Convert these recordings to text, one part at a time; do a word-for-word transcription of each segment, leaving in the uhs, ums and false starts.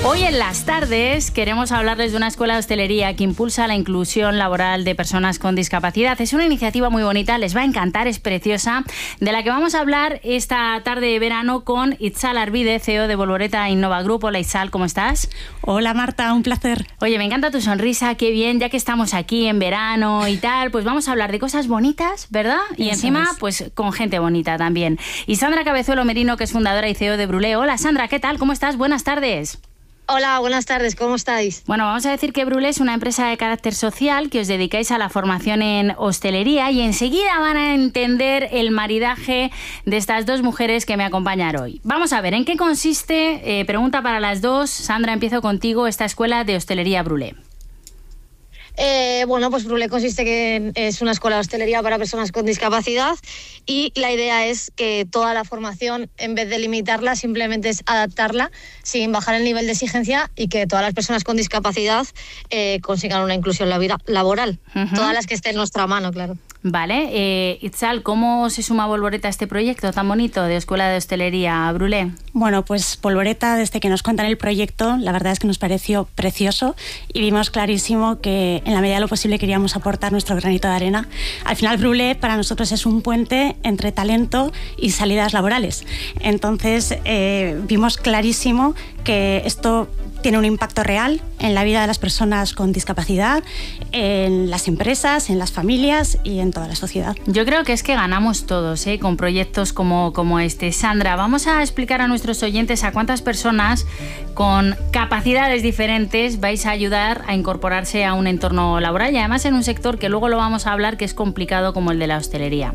Hoy en las tardes queremos hablarles de una escuela de hostelería que impulsa la inclusión laboral de personas con discapacidad. Es una iniciativa muy bonita, les va a encantar, es preciosa, de la que vamos a hablar esta tarde de verano con Itzal Arvide, C E O de Volvoreta Innova Group. Hola Itzal, ¿cómo estás? Hola Marta, un placer. Oye, me encanta tu sonrisa, qué bien, ya que estamos aquí en verano y tal, pues vamos a hablar de cosas bonitas, ¿verdad? Y Eso encima, es. pues con gente bonita también. Y Sandra Cabezuelo Merino, que es fundadora y C E O de Brulé. Hola Sandra, ¿qué tal? ¿Cómo estás? Buenas tardes. Hola, buenas tardes, ¿cómo estáis? Bueno, vamos a decir que Brulé es una empresa de carácter social que os dedicáis a la formación en hostelería y enseguida van a entender el maridaje de estas dos mujeres que me acompañan hoy. Vamos a ver, ¿en qué consiste? Eh, pregunta para las dos. Sandra, empiezo contigo, esta escuela de hostelería Brulé. Eh, bueno, pues Brulé consiste que es una escuela de hostelería para personas con discapacidad y la idea es que toda la formación, en vez de limitarla, simplemente es adaptarla sin bajar el nivel de exigencia y que todas las personas con discapacidad eh, consigan una inclusión laboral. Uh-huh. Todas las que estén en nuestra mano, claro. Vale. Eh, Itzal, ¿cómo se suma Volvoreta a este proyecto tan bonito de escuela de hostelería Brulé? Bueno, pues Volvoreta, desde que nos cuentan el proyecto, la verdad es que nos pareció precioso y vimos clarísimo que en la medida de lo posible queríamos aportar nuestro granito de arena. Al final, Brulé para nosotros es un puente entre talento y salidas laborales. Entonces, eh, vimos clarísimo que esto tiene un impacto real en la vida de las personas con discapacidad, en las empresas, en las familias y en toda la sociedad. Yo creo que es que ganamos todos, ¿eh? Con proyectos como, como este. Sandra, vamos a explicar a nuestros oyentes a cuántas personas con capacidades diferentes vais a ayudar a incorporarse a un entorno laboral y además en un sector que luego lo vamos a hablar que es complicado como el de la hostelería.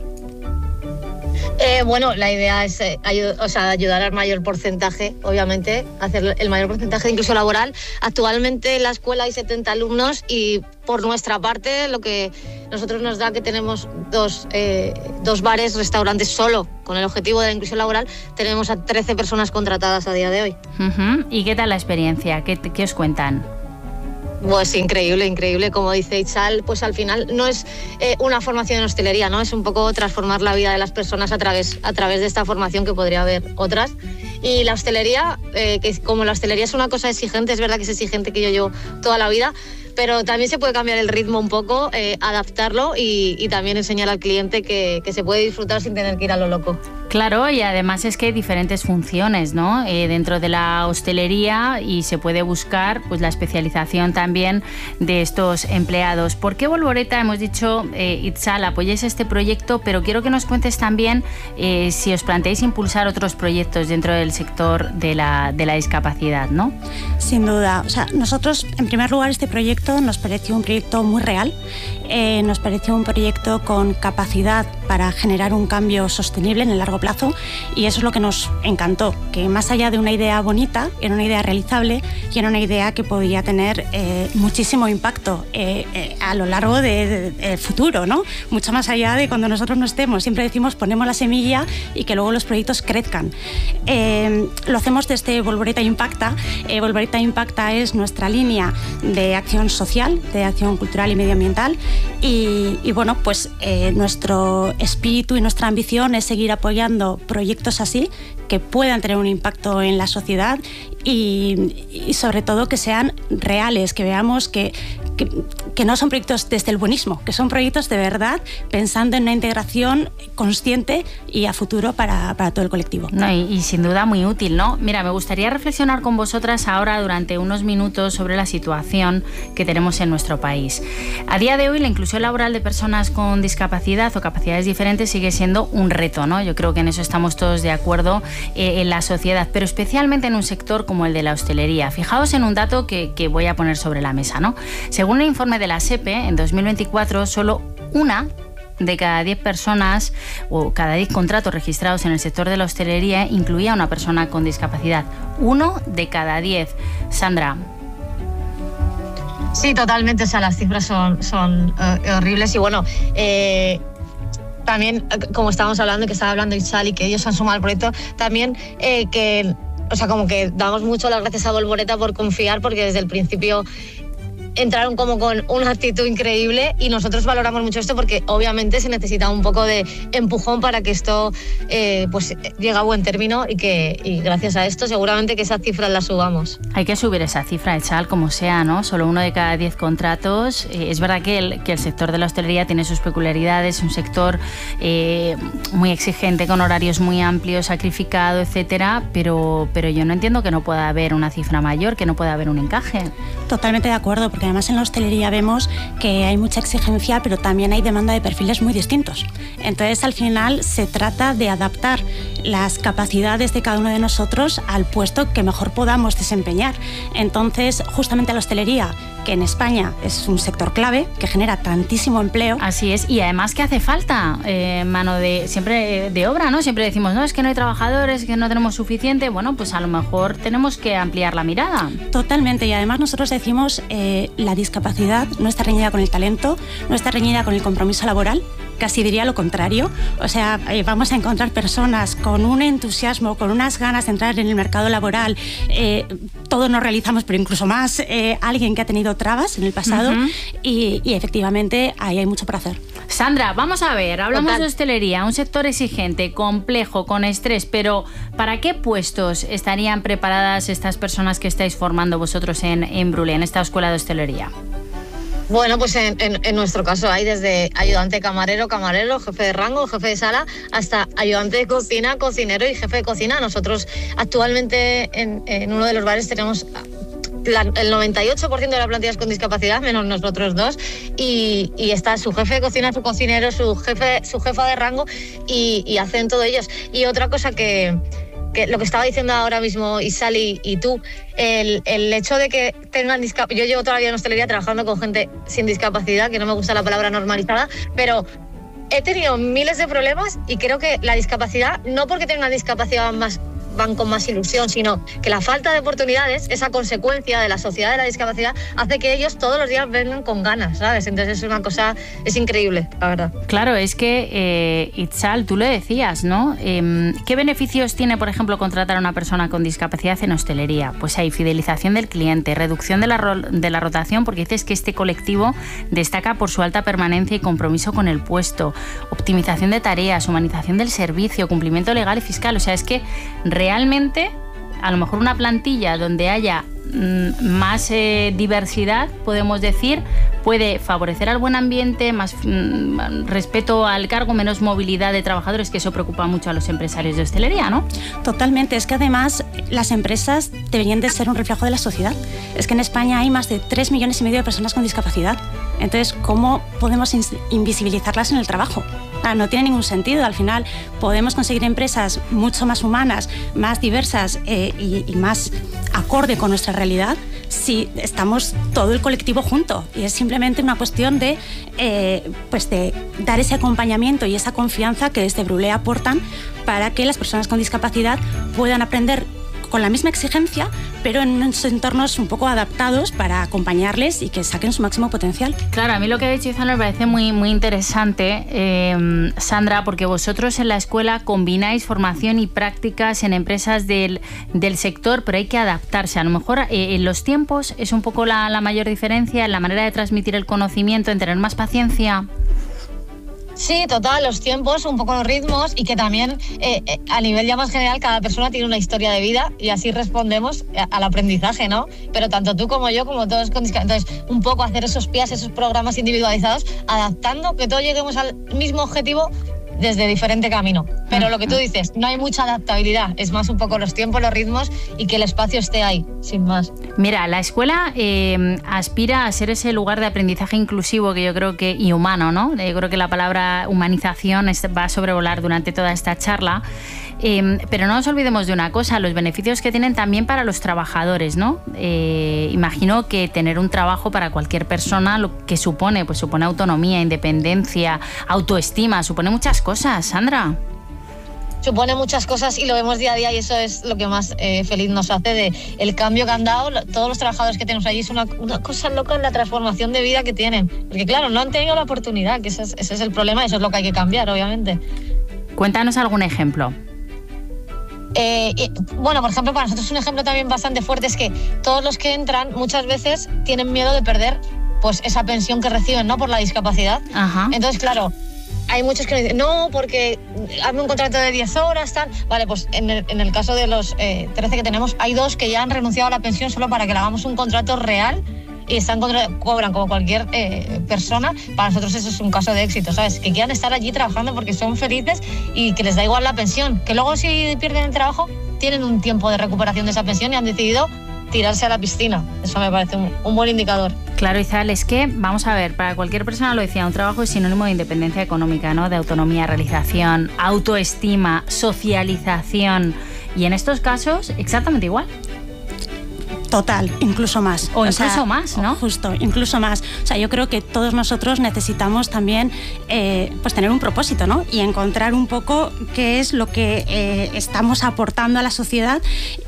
Eh, bueno, la idea es eh, ayud- o sea, ayudar al mayor porcentaje, obviamente, hacer el mayor porcentaje de inclusión laboral. Actualmente en la escuela hay setenta alumnos y por nuestra parte lo que nosotros nos da que tenemos dos, eh, dos bares, restaurantes solo con el objetivo de la inclusión laboral, tenemos a trece personas contratadas a día de hoy. Uh-huh. ¿Y qué tal la experiencia? ¿Qué, qué os cuentan? Pues increíble, increíble. Como dice Itzal, pues al final no es eh, una formación en hostelería, ¿no? Es un poco transformar la vida de las personas a través, a través de esta formación, que podría haber otras. Y la hostelería, eh, que como la hostelería es una cosa exigente, es verdad que es exigente, que yo llevo toda la vida, pero también se puede cambiar el ritmo un poco, eh, adaptarlo y, y también enseñar al cliente que, que se puede disfrutar sin tener que ir a lo loco. Claro, y además es que hay diferentes funciones, ¿no? Eh, dentro de la hostelería y se puede buscar pues la especialización también de estos empleados. ¿Por qué Volvoreta, hemos dicho, eh, Itzal, apoyáis este proyecto, pero quiero que nos cuentes también eh, si os planteáis impulsar otros proyectos dentro del sector de la, de la discapacidad, ¿no? Sin duda. O sea, nosotros, en primer lugar, este proyecto nos pareció un proyecto muy real. Eh, nos pareció un proyecto con capacidad para generar un cambio sostenible en el largo plazo y eso es lo que nos encantó, que más allá de una idea bonita, era una idea realizable y era una idea que podía tener eh, muchísimo impacto eh, eh, a lo largo del de, de futuro, ¿no? Mucho más allá de cuando nosotros no estemos. Siempre decimos ponemos la semilla y que luego los proyectos crezcan. Eh, lo hacemos desde Volvoreta Impacta. Eh, Volvoreta Impacta es nuestra línea de acción social, de acción cultural y medioambiental y, y bueno, pues eh, nuestro espíritu y nuestra ambición es seguir apoyando proyectos así que puedan tener un impacto en la sociedad y, y sobre todo que sean reales, que veamos que, que, que no son proyectos desde el buenismo, que son proyectos de verdad pensando en una integración consciente y a futuro para, para todo el colectivo. No, y, y sin duda muy útil, ¿no? Mira, me gustaría reflexionar con vosotras ahora durante unos minutos sobre la situación que tenemos en nuestro país. A día de hoy la inclusión laboral de personas con discapacidad o capacidades diferentes sigue siendo un reto, ¿no? Yo creo que en eso estamos todos de acuerdo eh, en la sociedad, pero especialmente en un sector como el de la hostelería. Fijaos en un dato que, que voy a poner sobre la mesa, ¿no? Según un informe de la SEPE, en dos mil veinticuatro, solo una de cada diez personas o cada diez contratos registrados en el sector de la hostelería incluía a una persona con discapacidad. Uno de cada diez. Sandra. Sí, totalmente. O sea, las cifras son, son uh, horribles y bueno... Eh... También, como estábamos hablando, que estaba hablando Itzal y que ellos han sumado al proyecto, también eh, que, o sea, como que damos mucho las gracias a Volvoreta por confiar, porque desde el principio entraron como con una actitud increíble y nosotros valoramos mucho esto porque obviamente se necesita un poco de empujón para que esto eh, pues llegue a buen término y que y gracias a esto seguramente que esas cifras las subamos. Hay que subir esa cifra, Echal, como sea, ¿no? Solo uno de cada diez contratos. Eh, es verdad que el, que el sector de la hostelería tiene sus peculiaridades, un sector eh, muy exigente, con horarios muy amplios, sacrificado, etcétera, pero, pero yo no entiendo que no pueda haber una cifra mayor, que no pueda haber un encaje. Totalmente de acuerdo, porque además en la hostelería vemos que hay mucha exigencia, pero también hay demanda de perfiles muy distintos. Entonces, al final, se trata de adaptar las capacidades de cada uno de nosotros al puesto que mejor podamos desempeñar. Entonces, justamente la hostelería, que en España es un sector clave, que genera tantísimo empleo. Así es, y además que hace falta eh, mano de siempre de obra, ¿no? Siempre decimos, no, es que no hay trabajadores, que no tenemos suficiente. Bueno, pues a lo mejor tenemos que ampliar la mirada. Totalmente, y además nosotros decimos, eh, la discapacidad no está reñida con el talento, no está reñida con el compromiso laboral, casi diría lo contrario. O sea, eh, vamos a encontrar personas con un entusiasmo, con unas ganas de entrar en el mercado laboral. Eh, todos nos realizamos, pero incluso más eh, alguien que ha tenido trabas en el pasado. Uh-huh. y, y efectivamente ahí hay mucho por hacer. Sandra, vamos a ver, hablamos Total. de hostelería, un sector exigente, complejo, con estrés, pero ¿para qué puestos estarían preparadas estas personas que estáis formando vosotros en, en Brulé, en esta escuela de hostelería? Bueno, pues en, en, en nuestro caso hay desde ayudante camarero, camarero, jefe de rango, jefe de sala, hasta ayudante de cocina, cocinero y jefe de cocina. Nosotros actualmente en, en uno de los bares tenemos la, el noventa y ocho por ciento de la plantilla es con discapacidad, menos nosotros dos, y, y está su jefe de cocina, su cocinero, su jefe, su jefa de rango y, y hacen todo ellos. Y otra cosa que... que lo que estaba diciendo ahora mismo Isal y, y tú, el, el hecho de que tengan discapacidad. Yo llevo toda la vida en hostelería trabajando con gente sin discapacidad, que no me gusta la palabra normalizada, pero he tenido miles de problemas y creo que la discapacidad, no porque tengan una discapacidad más van con más ilusión, sino que la falta de oportunidades, esa consecuencia de la sociedad de la discapacidad, hace que ellos todos los días vengan con ganas, ¿sabes? Entonces es una cosa, es increíble, la verdad. Claro, es que, eh, Itzal, tú lo decías, ¿no? Eh, ¿Qué beneficios tiene, por ejemplo, contratar a una persona con discapacidad en hostelería? Pues hay fidelización del cliente, reducción de la, ro- de la rotación, porque dices que este colectivo destaca por su alta permanencia y compromiso con el puesto, optimización de tareas, humanización del servicio, cumplimiento legal y fiscal. O sea, es que realmente, a lo mejor una plantilla donde haya mm, más eh, diversidad, podemos decir, puede favorecer al buen ambiente, más mm, respeto al cargo, menos movilidad de trabajadores, que eso preocupa mucho a los empresarios de hostelería, ¿no? Totalmente, es que además las empresas deberían de ser un reflejo de la sociedad. Es que en España hay más de tres millones y medio de personas con discapacidad. Entonces, ¿cómo podemos invisibilizarlas en el trabajo? No tiene ningún sentido. Al final podemos conseguir empresas mucho más humanas, más diversas eh, y, y más acorde con nuestra realidad si estamos todo el colectivo junto. Y es simplemente una cuestión de, eh, pues de dar ese acompañamiento y esa confianza que desde Brulé aportan para que las personas con discapacidad puedan aprender con la misma exigencia, pero en unos entornos un poco adaptados para acompañarles y que saquen su máximo potencial. Claro, a mí lo que ha dicho Izan me parece muy, muy interesante, eh, Sandra, porque vosotros en la escuela combináis formación y prácticas en empresas del, del sector, pero hay que adaptarse. A lo mejor eh, en los tiempos es un poco la, la mayor diferencia, en la manera de transmitir el conocimiento, en tener más paciencia. Sí, total, los tiempos, un poco los ritmos y que también eh, eh, a nivel ya más general cada persona tiene una historia de vida y así respondemos al aprendizaje, ¿no? Pero tanto tú como yo, como todos con discapacidad. Entonces, un poco hacer esos P I As, esos programas individualizados, adaptando que todos lleguemos al mismo objetivo desde diferente camino. Pero lo que tú dices, no hay mucha adaptabilidad, es más un poco los tiempos, los ritmos y que el espacio esté ahí, sin más. Mira, la escuela eh, aspira a ser ese lugar de aprendizaje inclusivo que yo creo que, y humano, ¿no? Yo creo que la palabra humanización va a sobrevolar durante toda esta charla. Eh, pero no nos olvidemos de una cosa, los beneficios que tienen también para los trabajadores, ¿no? Eh, imagino que tener un trabajo para cualquier persona lo que supone, pues supone autonomía, independencia, autoestima, supone muchas cosas, Sandra. Supone muchas cosas y lo vemos día a día y eso es lo que más eh, feliz nos hace de el cambio que han dado todos los trabajadores que tenemos allí. Es una, una cosa loca en la transformación de vida que tienen, porque claro, no han tenido la oportunidad, que ese es, ese es el problema y eso es lo que hay que cambiar, obviamente. Cuéntanos algún ejemplo. Eh, y, bueno, por ejemplo, para nosotros un ejemplo también bastante fuerte es que todos los que entran muchas veces tienen miedo de perder pues esa pensión que reciben, ¿no?, por la discapacidad. Ajá. Entonces, claro, hay muchos que nos dicen, no, porque hazme un contrato de diez horas, tal. Vale, pues en el, en el caso de los eh, trece que tenemos, hay dos que ya han renunciado a la pensión solo para que le hagamos un contrato real y están contra, cobran como cualquier eh, persona. Para nosotros eso es un caso de éxito, ¿sabes? Que quieran estar allí trabajando porque son felices y que les da igual la pensión. Que luego si pierden el trabajo, tienen un tiempo de recuperación de esa pensión y han decidido tirarse a la piscina. Eso me parece un, un buen indicador. Claro, Izal, es que, vamos a ver, para cualquier persona, lo decía, un trabajo es sinónimo de independencia económica, ¿no? De autonomía, realización, autoestima, socialización. Y en estos casos, exactamente igual. Total, incluso más. O, o incluso sea, más, ¿no? Justo, incluso más. O sea, yo creo que todos nosotros necesitamos también eh, pues tener un propósito, ¿no? Y encontrar un poco qué es lo que eh, estamos aportando a la sociedad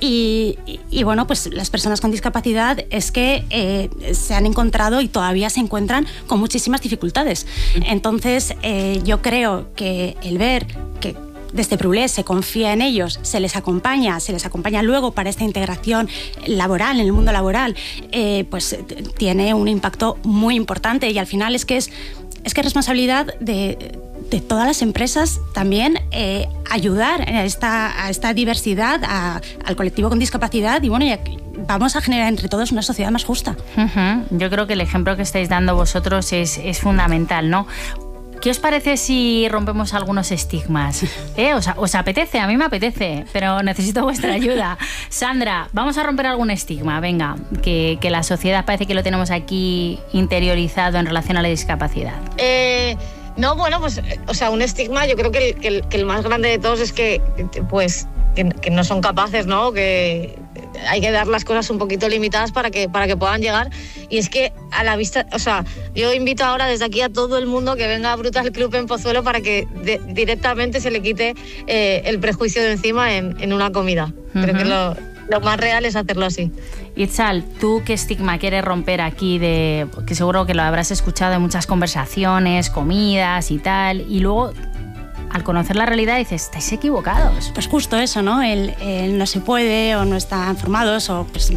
y, y, y, bueno, pues las personas con discapacidad es que eh, se han encontrado y todavía se encuentran con muchísimas dificultades. Entonces, eh, yo creo que el ver que desde Prulé se confía en ellos, se les acompaña, se les acompaña luego para esta integración laboral, en el mundo laboral, eh, pues tiene un impacto muy importante y al final es que es, es que es responsabilidad de, de todas las empresas también eh, ayudar a esta, a esta diversidad, a, al colectivo con discapacidad y bueno, y a, vamos a generar entre todos una sociedad más justa. Uh-huh. Yo creo que el ejemplo que estáis dando vosotros es, es fundamental, ¿no? ¿Qué os parece si rompemos algunos estigmas? ¿Eh? ¿Os, ¿Os apetece? A mí me apetece, pero necesito vuestra ayuda. Sandra, vamos a romper algún estigma, venga, que, que la sociedad parece que lo tenemos aquí interiorizado en relación a la discapacidad. Eh, no, bueno, pues, o sea, un estigma, yo creo que el, que el, que el más grande de todos es que, pues, que, que no son capaces, ¿no? Que hay que dar las cosas un poquito limitadas para que, para que puedan llegar. Y es que a la vista, o sea, yo invito ahora desde aquí a todo el mundo que venga a Brutal Club en Pozuelo para que de, directamente se le quite eh, el prejuicio de encima en, en una comida. Uh-huh. Creo que lo, lo más real es hacerlo así. Itzal, ¿tú qué estigma quieres romper aquí? De que seguro que lo habrás escuchado en muchas conversaciones, comidas y tal, y luego al conocer la realidad dices, estáis equivocados. Pues justo eso, ¿no? El, el no se puede o no están formados o pues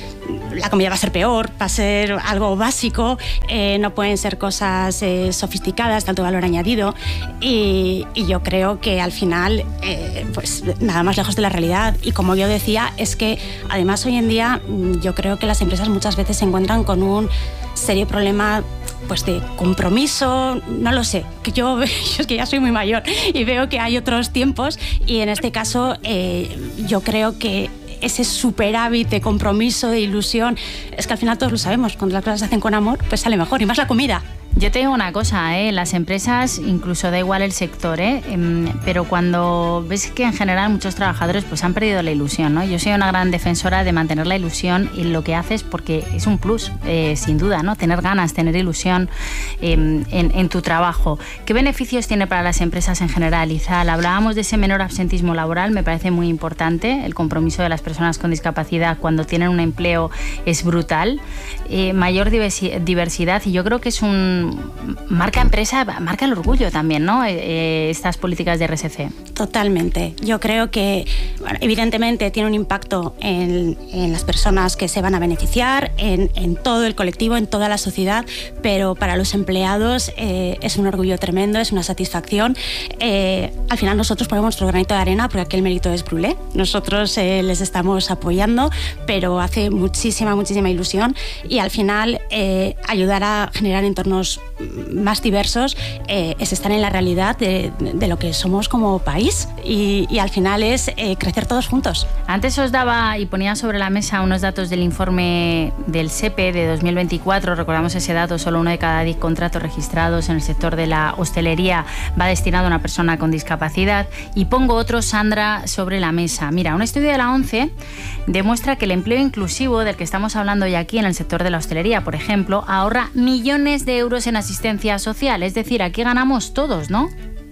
la comida va a ser peor, va a ser algo básico, eh, no pueden ser cosas eh, sofisticadas de alto valor añadido y, y yo creo que al final eh, pues nada más lejos de la realidad y como yo decía es que además hoy en día yo creo que las empresas muchas veces se encuentran con un serio problema pues de compromiso, no lo sé, que yo, yo es que ya soy muy mayor y veo que hay otros tiempos y en este caso eh, yo creo que ese superávit de compromiso, de ilusión, es que al final todos lo sabemos, cuando las cosas se hacen con amor, pues sale mejor, y más la comida. Yo te digo una cosa, ¿eh? Las empresas, incluso da igual el sector, ¿eh? Pero cuando ves que en general muchos trabajadores pues han perdido la ilusión, ¿no? Yo soy una gran defensora de mantener la ilusión en lo que haces porque es un plus, eh, sin duda, ¿no? Tener ganas, tener ilusión eh, en, en tu trabajo. ¿Qué beneficios tiene para las empresas en general, Izal? Hablábamos de ese menor absentismo laboral, me parece muy importante. El compromiso de las personas con discapacidad cuando tienen un empleo es brutal. Eh, mayor diversidad y yo creo que es un marca empresa, marca el orgullo también, ¿no? Eh, estas políticas de R S C. Totalmente. Yo creo que, bueno, evidentemente tiene un impacto en, en las personas que se van a beneficiar, en, en todo el colectivo, en toda la sociedad, pero para los empleados eh, es un orgullo tremendo, es una satisfacción. Eh, al final nosotros ponemos nuestro granito de arena porque aquí el mérito es Brulé. Nosotros eh, les estamos apoyando, pero hace muchísima, muchísima ilusión y al final eh, ayudar a generar entornos más diversos eh, es estar en la realidad de, de lo que somos como país y, y al final es eh, crecer todos juntos. Antes os daba y ponía sobre la mesa unos datos del informe del S E P E de dos mil veinticuatro, recordamos ese dato, solo uno de cada diez contratos registrados en el sector de la hostelería va destinado a una persona con discapacidad y pongo otro, Sandra, sobre la mesa. Mira, un estudio de la ONCE demuestra que el empleo inclusivo del que estamos hablando hoy aquí en el sector de la hostelería, por ejemplo, ahorra millones de euros en asistencia social, es decir, aquí ganamos todos, ¿no?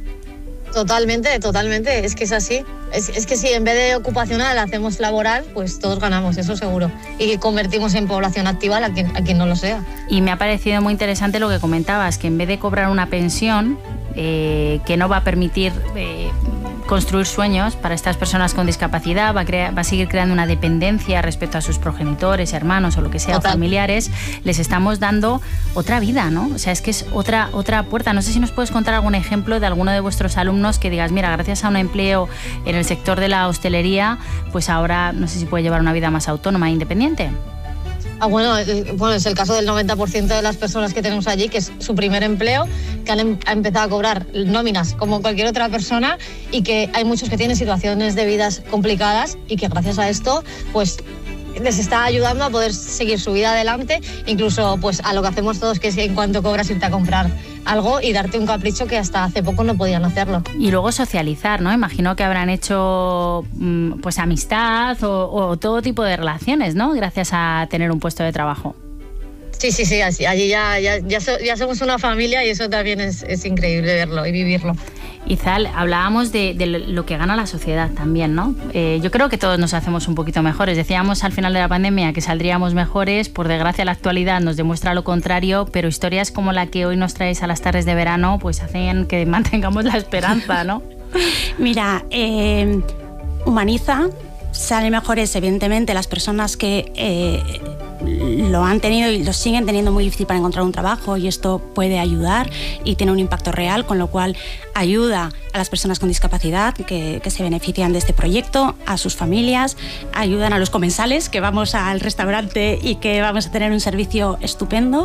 Totalmente, totalmente, es que es así. Es, es que si en vez de ocupacional hacemos laboral, pues todos ganamos, eso seguro. Y convertimos en población activa a quien, a quien no lo sea. Y me ha parecido muy interesante lo que comentabas, que en vez de cobrar una pensión eh, que no va a permitir eh, construir sueños para estas personas con discapacidad, va a, crear, va a seguir creando una dependencia respecto a sus progenitores, hermanos o lo que sea, Total. familiares. Les estamos dando otra vida, ¿no? O sea, es que es otra, otra puerta. No sé si nos puedes contar algún ejemplo de alguno de vuestros alumnos que digas, mira, gracias a un empleo en el sector de la hostelería, pues ahora no sé si puede llevar una vida más autónoma e independiente. Ah, bueno, bueno, es el caso del noventa por ciento de las personas que tenemos allí, que es su primer empleo, que han em- ha empezado a cobrar nóminas como cualquier otra persona, y que hay muchos que tienen situaciones de vidas complicadas y que gracias a esto pues les está ayudando a poder seguir su vida adelante, incluso pues a lo que hacemos todos, que es que en cuanto cobras irte a comprar algo y darte un capricho que hasta hace poco no podían hacerlo. Y luego socializar, ¿no? Imagino que habrán hecho pues amistad o, o todo tipo de relaciones, ¿no? Gracias a tener un puesto de trabajo. Sí, sí, sí, así, allí ya, ya, ya, so, ya somos una familia y eso también es, es increíble verlo y vivirlo. Izal, hablábamos de, de lo que gana la sociedad también, ¿no? Eh, yo creo que todos nos hacemos un poquito mejores. Decíamos al final de la pandemia que saldríamos mejores. Por desgracia, la actualidad nos demuestra lo contrario, pero historias como la que hoy nos traéis a las tardes de verano pues hacen que mantengamos la esperanza, ¿no? Mira, eh, humaniza, salen mejores evidentemente las personas que eh, lo han tenido y lo siguen teniendo muy difícil para encontrar un trabajo, y esto puede ayudar y tiene un impacto real, con lo cual ayuda a las personas con discapacidad que, que se benefician de este proyecto, a sus familias, ayudan a los comensales que vamos al restaurante y que vamos a tener un servicio estupendo,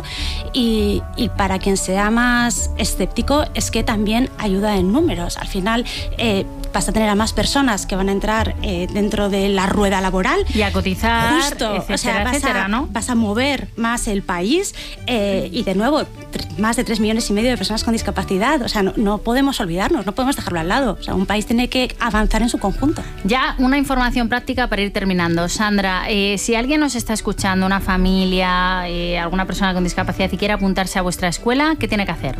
y, y para quien sea más escéptico es que también ayuda en números. Al final eh, vas a tener a más personas que van a entrar eh, dentro de la rueda laboral y a cotizar, justo, etcétera, o sea, vas etcétera, a, ¿no? vas a mover más el país eh, y de nuevo más de tres millones y medio de personas con discapacidad. O sea, no, no podemos olvidarnos, no podemos dejarlo al lado. O sea, un país tiene que avanzar en su conjunto. Ya una información práctica para ir terminando. Sandra, eh, si alguien nos está escuchando, una familia, eh, alguna persona con discapacidad y quiere apuntarse a vuestra escuela, ¿qué tiene que hacer?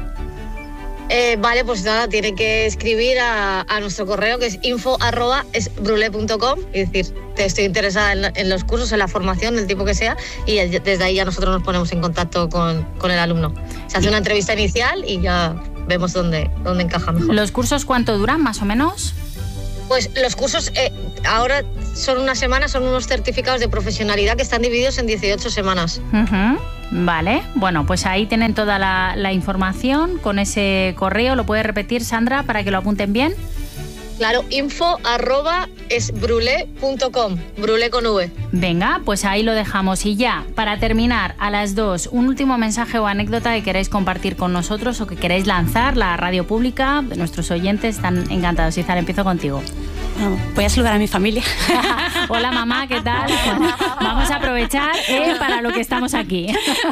Eh, vale, pues nada, tiene que escribir a, a nuestro correo, que es info arroba esbrule punto com, y decir, te estoy interesada en, en los cursos, en la formación, del tipo que sea, y desde ahí ya nosotros nos ponemos en contacto con, con el alumno. Se hace una entrevista inicial y ya vemos dónde, dónde encaja mejor. ¿Los cursos cuánto duran, más o menos? Pues los cursos eh, ahora son una semana, son unos certificados de profesionalidad que están divididos en dieciocho semanas. Uh-huh. Vale, bueno, pues ahí tienen toda la, la información con ese correo. ¿Lo puedes repetir, Sandra, para que lo apunten bien? Claro, info arroba esbrule punto com, brule con V. Venga, pues ahí lo dejamos. Y ya, para terminar, a las dos, un último mensaje o anécdota que queráis compartir con nosotros o que queráis lanzar. La radio pública, nuestros oyentes están encantados. Izal, empiezo contigo. Voy a saludar a mi familia. Hola, mamá, ¿qué tal? Bueno, vamos a aprovechar eh, para lo que estamos aquí.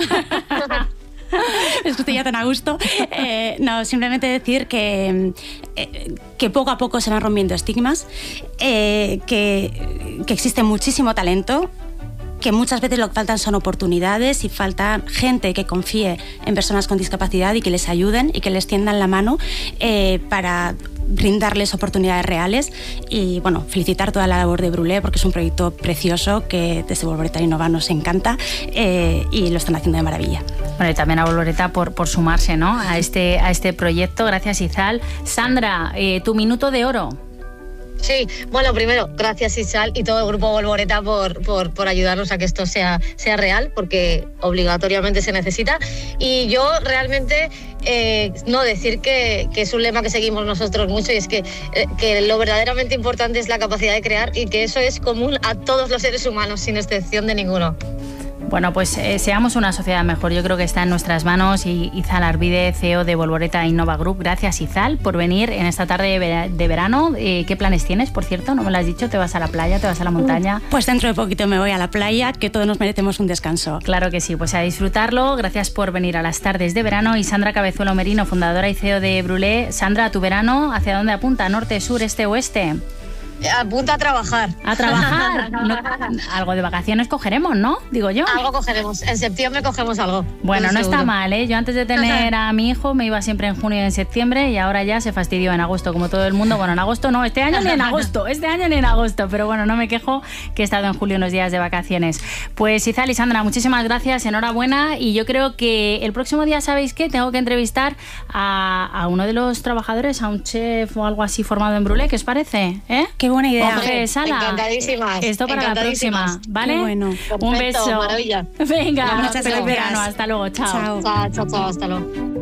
Es que estoy ya tan a gusto. Eh, no, simplemente decir que, eh, que poco a poco se van rompiendo estigmas, eh, que, que existe muchísimo talento, que muchas veces lo que faltan son oportunidades y falta gente que confíe en personas con discapacidad y que les ayuden y que les tiendan la mano eh, para brindarles oportunidades reales. Y bueno, felicitar toda la labor de Brule, porque es un proyecto precioso que desde Volvoreta Innova nos encanta eh, y lo están haciendo de maravilla. Bueno, y también a Volvoreta por, por sumarse, ¿no?, a este, a este proyecto. Gracias, Izal. Sandra, eh, tu minuto de oro. Sí, bueno, primero, gracias Izal y todo el grupo Volvoreta por, por, por ayudarnos a que esto sea, sea real, porque obligatoriamente se necesita. Y yo realmente, eh, no, decir que, que es un lema que seguimos nosotros mucho, y es que, eh, que lo verdaderamente importante es la capacidad de crear, y que eso es común a todos los seres humanos, sin excepción de ninguno. Bueno, pues eh, seamos una sociedad mejor. Yo creo que está en nuestras manos. Y Izal Arvide, C E O de Volvoreta Innova Group. Gracias, Izal, por venir en esta tarde de, vera de verano. Eh, ¿Qué planes tienes, por cierto? ¿No me lo has dicho? ¿Te vas a la playa? ¿Te vas a la montaña? Pues dentro de poquito me voy a la playa, que todos nos merecemos un descanso. Claro que sí, pues a disfrutarlo. Gracias por venir a las tardes de verano. Y Sandra Cabezuelo Merino, fundadora y C E O de Brule. Sandra, ¿tu verano hacia dónde apunta? ¿Norte, sur, este, oeste? Apunta a trabajar. A trabajar. No, algo de vacaciones cogeremos, ¿no? Digo yo. Algo cogeremos. En septiembre cogemos algo. Bueno, no seguro. está mal, ¿eh? Yo antes de tener a mi hijo me iba siempre en junio y en septiembre y ahora ya se fastidió en agosto, como todo el mundo. Bueno, en agosto no, este año ni en agosto, este año ni en agosto. Pero bueno, no me quejo que he estado en julio unos días de vacaciones. Pues Izal y Sandra, muchísimas gracias, enhorabuena. Y yo creo que el próximo día, ¿sabéis qué? Tengo que entrevistar a, a uno de los trabajadores, a un chef o algo así formado en Brulé. ¿Qué os parece? ¿Eh? Qué buena idea. Hombre, Sala, encantadísimas. Esto para la próxima, ¿vale? Qué bueno. Perfecto, Un beso. Maravilla. Venga, Muchas feliz gracias. verano. Hasta luego. Chao. Chao. Chao, chao, chao. Hasta luego.